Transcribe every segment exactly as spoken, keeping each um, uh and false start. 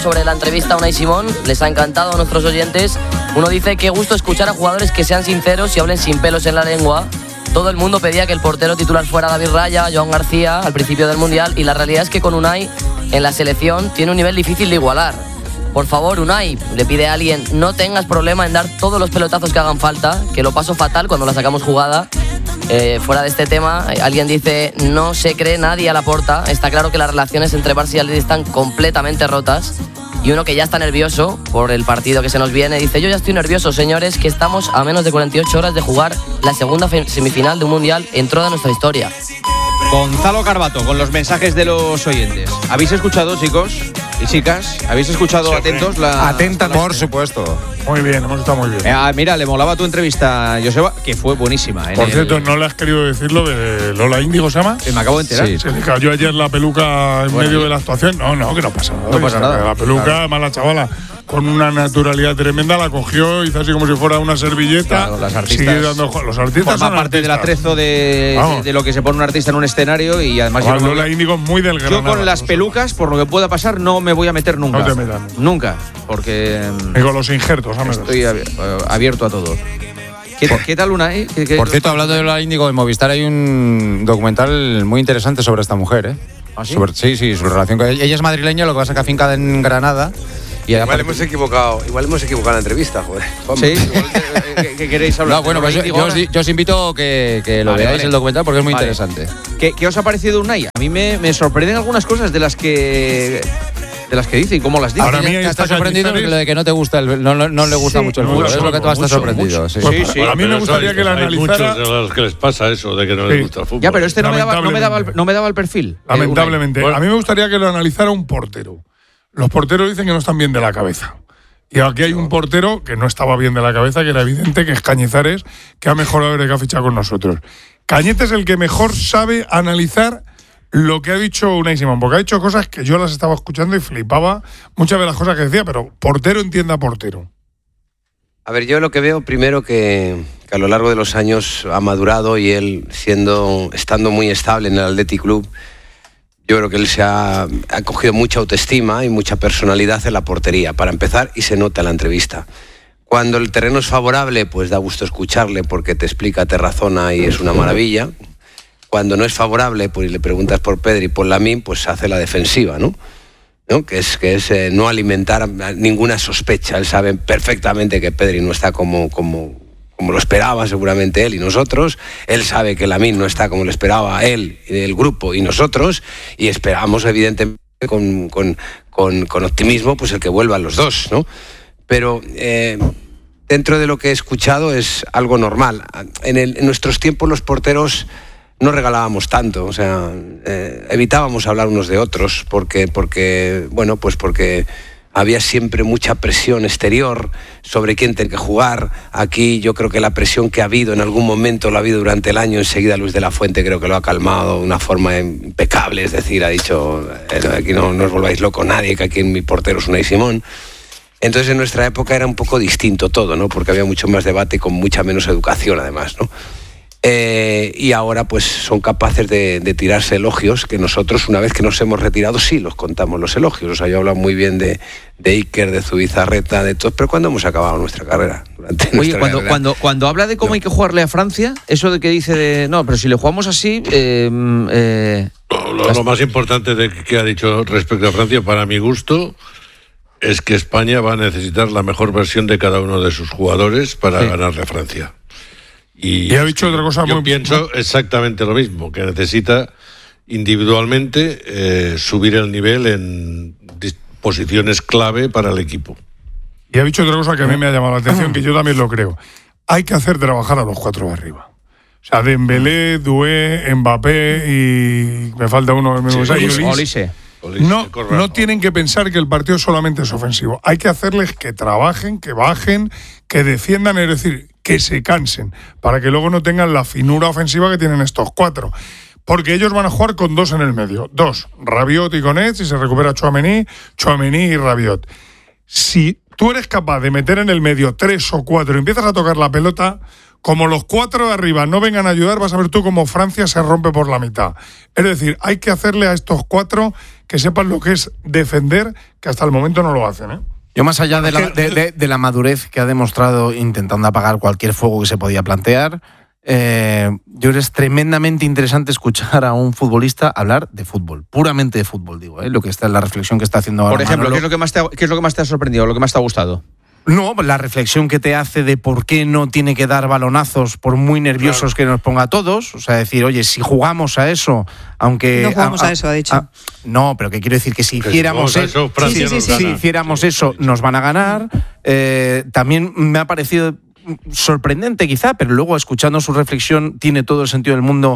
Sobre la entrevista a Unai Simón, les ha encantado a nuestros oyentes. Uno dice: qué gusto escuchar a jugadores que sean sinceros y hablen sin pelos en la lengua. Todo el mundo pedía que el portero titular fuera David Raya, Joan García, al principio del Mundial, y la realidad es que con Unai en la selección tiene un nivel difícil de igualar. Por favor, Unai, le pide a alguien, no tengas problema en dar todos los pelotazos que hagan falta, que lo paso fatal cuando la sacamos jugada. Eh, fuera de este tema, alguien dice, no se cree nadie a Laporta. Está claro que las relaciones entre Barça y Atleti están completamente rotas. Y uno que ya está nervioso por el partido que se nos viene dice, yo ya estoy nervioso, señores, que estamos a menos de cuarenta y ocho horas de jugar la segunda semifinal de un Mundial en toda nuestra historia. Gonzalo Carbato, con los mensajes de los oyentes. ¿Habéis escuchado, chicos y chicas? ¿Habéis escuchado sí, atentos? La, Atenta, la... por supuesto. Muy bien, hemos estado muy bien. Eh, mira, le molaba tu entrevista, Joseba, que fue buenísima. Por el... cierto, no le has querido decir lo de Lola Índigo, ¿se llama? Eh, me acabo de enterar. Sí. Se le cayó ayer la peluca en bueno, medio de la actuación. No, no, que no pasa nada. No pasa nada. La peluca, claro. además la chavala, con una naturalidad tremenda, la cogió, hizo así como si fuera una servilleta. Claro, las artistas. Sigue dando, los artistas forma son parte artistas. del atrezo de, de, de lo que se pone un artista en un escenario y además. Bueno, yo, Lola Índigo muy del Yo con las pelucas, por lo que pueda pasar, no me voy a meter nunca. No te metas. Nunca, porque. Y con los injertos, ¿sabes? Estoy abierto a todo. ¿Qué, ¿Qué tal una? Eh? ¿Qué, qué Por cierto, hablando de Lola Índigo, en Movistar hay un documental muy interesante sobre esta mujer, ¿eh? ¿Ah, sí? Sobre, sí, sí, su relación con ella. Ella es madrileña, lo que pasa es que afincada en Granada. Y igual hemos equivocado, igual hemos equivocado en la entrevista, joder. Sí. Igual, ¿qué queréis hablar? No, bueno, pues yo, yo, os, yo os invito que, que lo vale, veáis vale. el documental porque es muy vale. interesante. ¿Qué, ¿Qué os ha parecido Unai? A mí me, me sorprenden algunas cosas de las que de las que dice y cómo las dice. Ahora mí estás sorprendido porque lo de que no te gusta el, no, no, no le gusta sí, mucho el fútbol. Es lo que tú estás sorprendido. Sí, sí, sí. A mí me gustaría que la analizara. Hay muchos de los que les pasa eso, de que no sí. les gusta el fútbol. Ya, pero este no me daba, no me daba, el, no me daba el perfil. Lamentablemente. Eh, a mí me gustaría que lo analizara un portero. Los porteros dicen que no están bien de la cabeza. Y aquí hay un portero que no estaba bien de la cabeza, que era evidente, que es Cañizares, que ha mejorado desde que ha fichado con nosotros. Cañete es el que mejor sabe analizar lo que ha dicho Unai Simón, porque ha dicho cosas que yo las estaba escuchando y flipaba muchas de las cosas que decía, pero portero entienda portero. A ver, yo lo que veo primero que, que a lo largo de los años ha madurado y él siendo estando muy estable en el Athletic Club, yo creo que él se ha, ha cogido mucha autoestima y mucha personalidad en la portería, para empezar, y se nota en la entrevista. Cuando el terreno es favorable, pues da gusto escucharle porque te explica, te razona y es una maravilla. Cuando no es favorable, pues le preguntas por Pedri y por Lamine, pues hace la defensiva, ¿no? ¿No? Que es, que es eh, no alimentar ninguna sospecha. Él sabe perfectamente que Pedri no está como... como como lo esperaba seguramente él y nosotros. Él sabe que Lamine no está como lo esperaba él, el grupo y nosotros, y esperamos evidentemente con, con, con, con optimismo pues el que vuelvan los dos, ¿no? Pero eh, dentro de lo que he escuchado es algo normal. En, el, en nuestros tiempos los porteros no regalábamos tanto, o sea, eh, evitábamos hablar unos de otros porque, porque bueno, pues porque había siempre mucha presión exterior sobre quién tiene que jugar. Aquí yo creo que la presión que ha habido en algún momento, lo ha habido durante el año, enseguida Luis de la Fuente creo que lo ha calmado de una forma impecable, es decir, ha dicho, eh, aquí no, no os volváis loco nadie, que aquí mi portero es Unai Simón. Entonces en nuestra época era un poco distinto todo, ¿no? Porque había mucho más debate y con mucha menos educación además, ¿no? Eh, y ahora pues son capaces de, de tirarse elogios que nosotros una vez que nos hemos retirado sí los contamos los elogios. O sea, yo hablo muy bien de, de Iker, de Zubizarreta, de todos, pero cuando hemos acabado nuestra carrera. Durante Oye, nuestra cuando, carrera. cuando, cuando habla de cómo no. hay que jugarle a Francia, eso de que dice de no, pero si le jugamos así eh, eh, lo, lo, lo más importante de que ha dicho respecto a Francia, para mi gusto, es que España va a necesitar la mejor versión de cada uno de sus jugadores para sí. ganarle a Francia. Y, y ha dicho otra cosa yo muy... pienso exactamente lo mismo, que necesita individualmente eh, subir el nivel en posiciones clave para el equipo. Y ha dicho otra cosa que a mí me ha llamado la atención, que yo también lo creo. Hay que hacer trabajar a los cuatro de arriba. O sea, Dembélé, Doué, Mbappé y me falta uno, me sí, Olise. Olise. No, no tienen que pensar que el partido solamente es ofensivo. Hay que hacerles que trabajen, que bajen, que defiendan, es decir, que se cansen, para que luego no tengan la finura ofensiva que tienen estos cuatro. Porque ellos van a jugar con dos en el medio. Dos, Rabiot y Koné, si se recupera Tchouaméni, Tchouaméni y Rabiot. Si tú eres capaz de meter en el medio tres o cuatro y empiezas a tocar la pelota, como los cuatro de arriba no vengan a ayudar, vas a ver tú cómo Francia se rompe por la mitad. Es decir, hay que hacerle a estos cuatro que sepan lo que es defender, que hasta el momento no lo hacen, ¿eh? Yo, más allá de la, de, de, de la madurez que ha demostrado intentando apagar cualquier fuego que se podía plantear, eh, yo creo que es tremendamente interesante escuchar a un futbolista hablar de fútbol, puramente de fútbol, digo, ¿eh? Lo que está en la reflexión que está haciendo ahora. Por ejemplo, Manolo. ¿qué es lo que más te ha, qué es lo que más te ha sorprendido, lo que más te ha gustado? No, la reflexión que te hace de por qué no tiene que dar balonazos por muy nerviosos claro. que nos ponga a todos. O sea, decir, oye, si jugamos a eso, aunque... No jugamos a, a, a eso, ha dicho. A, no, pero que quiero decir que si que hiciéramos, si eso, sí, sí, sí, sí, si hiciéramos sí, eso, nos van a ganar. Eh, también me ha parecido sorprendente quizá, pero luego escuchando su reflexión tiene todo el sentido del mundo,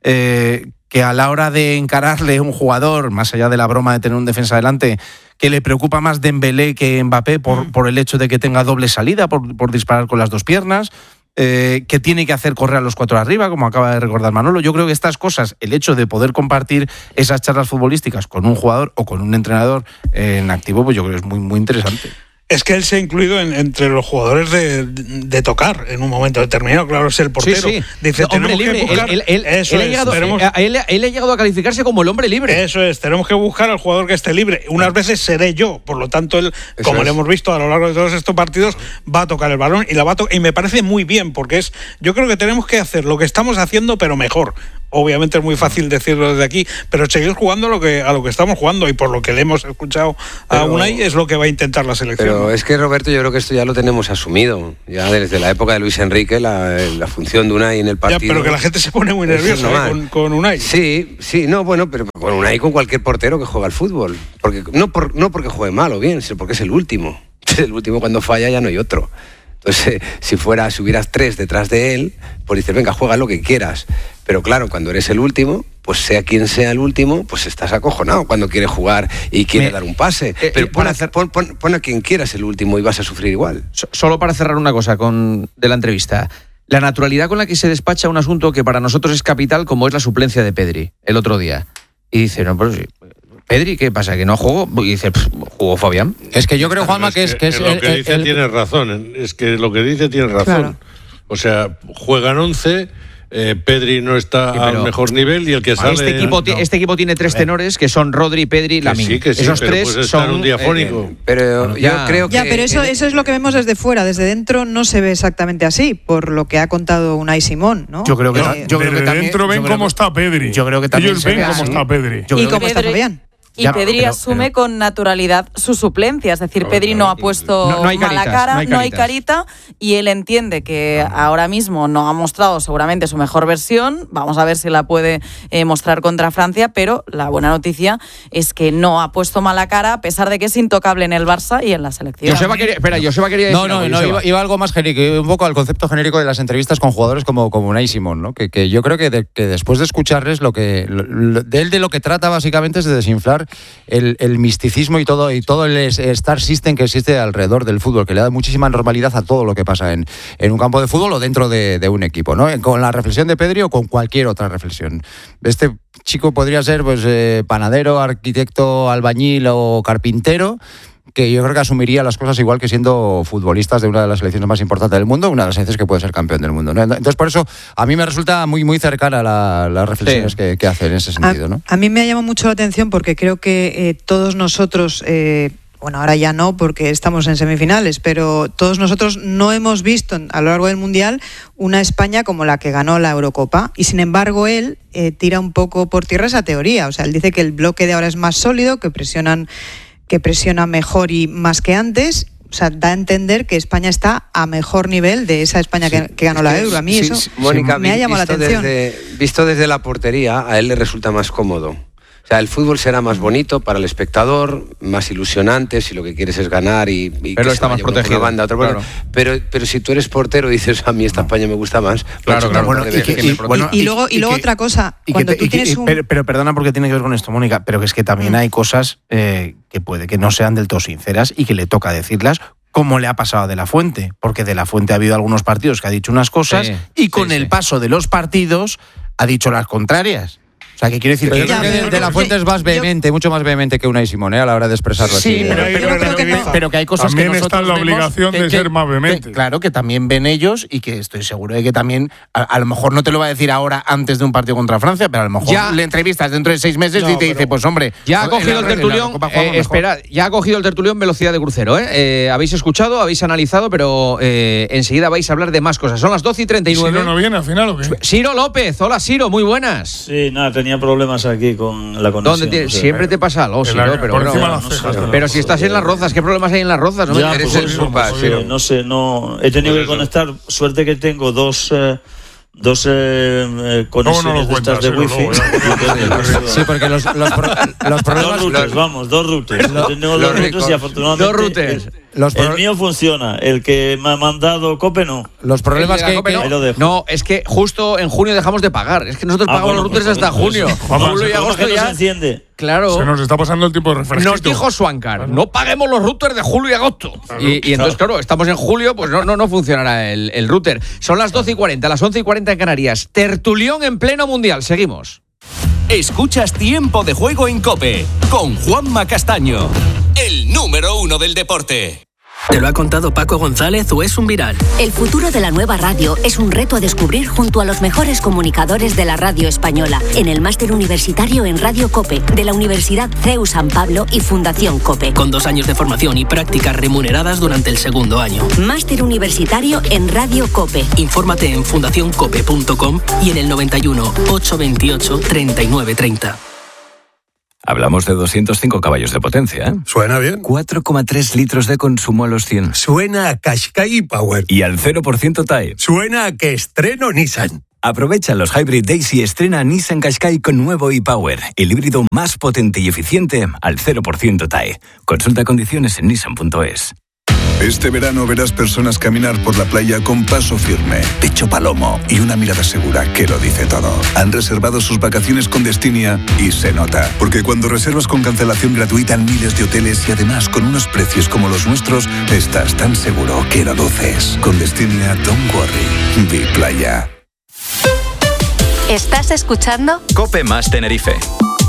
eh, que a la hora de encararle a un jugador, más allá de la broma de tener un defensa delante, que le preocupa más Dembélé que Mbappé por, mm. por el hecho de que tenga doble salida, por, por disparar con las dos piernas, eh, que tiene que hacer correr a los cuatro arriba, como acaba de recordar Manolo. Yo creo que estas cosas, el hecho de poder compartir esas charlas futbolísticas con un jugador o con un entrenador eh, en activo, pues yo creo que es muy, muy interesante. Es que él se ha incluido en, entre los jugadores de, de tocar en un momento determinado, claro, es el portero. Sí, sí. Dice, no, hombre libre. Que buscar, él, él, eso él, es, llegado, tenemos, él, él ha llegado a calificarse como el hombre libre. Eso es, tenemos que buscar al jugador que esté libre. Unas veces seré yo, por lo tanto, él, eso como es. lo hemos visto a lo largo de todos estos partidos, va a tocar el balón y la va a to- y me parece muy bien, porque es, yo creo que tenemos que hacer lo que estamos haciendo, pero mejor. Obviamente es muy fácil decirlo desde aquí, pero seguir jugando lo que, a lo que estamos jugando, y por lo que le hemos escuchado a pero, Unai es lo que va a intentar la selección. Pero es que, Roberto, yo creo que esto ya lo tenemos asumido, ya desde la época de Luis Enrique, la, la función de Unai en el partido. Ya, pero que la gente se pone muy nerviosa ¿eh? con, con Unai. Sí, sí, no, bueno, pero con Unai, con cualquier portero que juega al fútbol, porque no, por, no porque juegue mal o bien, sino porque es el último. El último, cuando falla ya no hay otro. Entonces, si fuera, si hubieras tres detrás de él, pues dices, venga, juega lo que quieras. Pero claro, cuando eres el último, pues sea quien sea el último, pues estás acojonado cuando quiere jugar y quiere Me, dar un pase. Eh, Pero pon a, hacer... pon, pon, pon a quien quieras el último y vas a sufrir igual. So, solo para cerrar una cosa con, de la entrevista. La naturalidad con la que se despacha un asunto que para nosotros es capital, como es la suplencia de Pedri el otro día. Y dice, no, pues... Pedri, ¿qué pasa? ¿Que no jugó? Y dice, jugó Fabián. Es que yo creo, Juanma, que es... Que es lo el, que el, dice el... tiene razón. Es que lo que dice tiene razón. Claro. O sea, juegan once... Eh, Pedri no está sí, al mejor nivel y el que sale... Este equipo, no. este equipo tiene tres tenores que son Rodri, Pedri y Lamine. Sí, que sí, Esos pero tres pues son un diafónico. Eh, pero bueno, ya, yo creo que... Ya, pero eso, eso es lo que vemos desde fuera. Desde dentro no se ve exactamente así, por lo que ha contado Unai Simón, ¿no? Yo creo que, eh, yo creo que desde también, dentro ven cómo está Pedri. Yo creo que también Ellos ven cómo está Pedri. Y cómo está Fabián. Y ya, Pedri pero, asume pero, con naturalidad su suplencia, es decir, Pedri no ha puesto no, no hay caritas, mala cara, no hay, no hay carita, y él entiende que ahora mismo no ha mostrado seguramente su mejor versión. Vamos a ver si la puede eh, mostrar contra Francia, pero la buena noticia es que no ha puesto mala cara, a pesar de que es intocable en el Barça y en la selección. Joseba quería, espera, Joseba quería decir No, no, algo, no iba, iba algo más genérico, un poco al concepto genérico de las entrevistas con jugadores como, como Unai Simón, ¿no? Que, que yo creo que, de, que después de escucharles, lo que lo, de él de lo que trata básicamente es de desinflar el el misticismo y todo y todo el star system que existe alrededor del fútbol, que le da muchísima normalidad a todo lo que pasa en, en un campo de fútbol o dentro de, de un equipo, ¿no? Con la reflexión de Pedri o con cualquier otra reflexión. Este chico podría ser pues eh, panadero, arquitecto, albañil o carpintero, que yo creo que asumiría las cosas igual que siendo futbolistas de una de las selecciones más importantes del mundo, una de las selecciones que puede ser campeón del mundo, ¿no? Entonces, por eso, a mí me resulta muy muy cercana la, las reflexiones sí. que, que hace en ese sentido, ¿no? A, a mí me ha llamado mucho la atención porque creo que eh, todos nosotros... Eh, bueno, ahora ya no porque estamos en semifinales, pero todos nosotros no hemos visto a lo largo del Mundial una España como la que ganó la Eurocopa, y sin embargo él eh, tira un poco por tierra esa teoría. O sea, él dice que el bloque de ahora es más sólido, que presionan... que presiona mejor y más que antes. O sea, da a entender que España está a mejor nivel de esa España sí, que, que ganó la Euro. A mí sí, eso sí, Mónica, me ha llamado la atención. Desde, visto desde la portería, a él le resulta más cómodo. O sea, el fútbol será más bonito para el espectador, más ilusionante si lo que quieres es ganar y, y pero que está más protegido. Una banda, otro claro. pero, pero si tú eres portero y dices, a mí esta España me gusta más, claro, claro. Bueno, y, que, y, bueno, y, y luego, y, y luego que, otra cosa, cuando te, tú tienes y, un... Pero, pero perdona porque tiene que ver con esto, Mónica, pero que es que también mm. hay cosas eh, que puede que no sean del todo sinceras y que le toca decirlas, como le ha pasado a De La Fuente, porque De La Fuente ha habido algunos partidos que ha dicho unas cosas sí, y con sí, el sí. paso de los partidos ha dicho las contrarias. O sea, que quiere decir pero que... Yo creo que de, de la Fuente es más vehemente, mucho más vehemente que Unai Simón, ¿eh? A la hora de expresarlo. Sí, así. pero, pero, pero, que, pero que hay cosas también que nosotros está en la obligación vemos, de que, ser más vehemente. Que, claro, que también ven ellos y que estoy seguro de que también, a, a lo mejor no te lo va a decir ahora antes de un partido contra Francia, pero a lo mejor ya, le entrevistas dentro de seis meses no, y te dice, pues hombre... Ya ha cogido el tertulión, eh, espera, ya ha cogido el tertulión velocidad de crucero, ¿eh? eh habéis escuchado, habéis analizado, pero eh, enseguida vais a hablar de más cosas. Son las doce y treinta y nueve. ¿Ciro no viene al final o qué? Ciro López, hola Ciro, muy buenas. Sí, nada, tenía problemas aquí con la conexión. ¿Dónde tiene? O sea, siempre te pasa algo, Ciro, pero, pero, bueno, no sé, pero si estás en las Rozas, ¿qué problemas hay en las Rozas? No ya, me pues, interesa. pues, pues, oye, no sé, no he tenido que conectar. Suerte que tengo dos. Eh, Dos eh, conexiones no de estas de wifi. Sí, porque los, los, pro, los problemas... Dos routers, los, vamos, dos routers. Lo, tengo dos routers y afortunadamente... Dos routers. El, los el mío funciona, el que me ha mandado Cope no. Los problemas que... que no, no, es que justo en junio dejamos de pagar. Es que nosotros ah, pagamos bueno, los routers pues, hasta pues, junio. Pues, julio y agosto ya... No se enciende. Claro. Se nos está pasando el tiempo de refresquito. Nos dijo Swankar, claro. No paguemos los routers de julio y agosto. Claro, y, y claro. Entonces, claro, estamos en julio, pues no, no, no funcionará el, el router. Son las doce y cuarenta, las once y cuarenta en Canarias. Tertulión en pleno mundial. Seguimos. Escuchas Tiempo de Juego en COPE con Juanma Castaño, el número uno del deporte. ¿Te lo ha contado Paco González o es un viral? El futuro de la nueva radio es un reto a descubrir junto a los mejores comunicadores de la radio española en el máster universitario en Radio COPE de la Universidad C E U San Pablo y Fundación COPE. Con dos años de formación y prácticas remuneradas durante el segundo año. Máster universitario en Radio COPE. Infórmate en fundación cope punto com y en el noventa y uno, ochocientos veintiocho, treinta y nueve treinta. Hablamos de doscientos cinco caballos de potencia, ¿eh? Suena bien. cuatro coma tres litros de consumo a los cien. Suena a Qashqai Power. Y al cero por ciento T A E. Suena a que estreno Nissan. Aprovecha los Hybrid Days y estrena Nissan Qashqai con nuevo e-Power, el híbrido más potente y eficiente al cero por ciento T A E. Consulta condiciones en nissan punto es. Este verano verás personas caminar por la playa con paso firme, pecho palomo y una mirada segura que lo dice todo. Han reservado sus vacaciones con Destinia y se nota, porque cuando reservas con cancelación gratuita en miles de hoteles y además con unos precios como los nuestros, estás tan seguro que lo duces. Con Destinia, don't worry, be playa. ¿Estás escuchando? COPE más Tenerife.